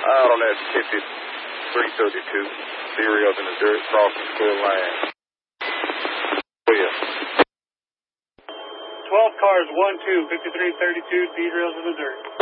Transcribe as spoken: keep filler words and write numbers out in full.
Out on that fifty-three thirty-two. Serials in the dirt, crossing school line. twelve cars, one two, fifty-three thirty-two, Serials in the dirt.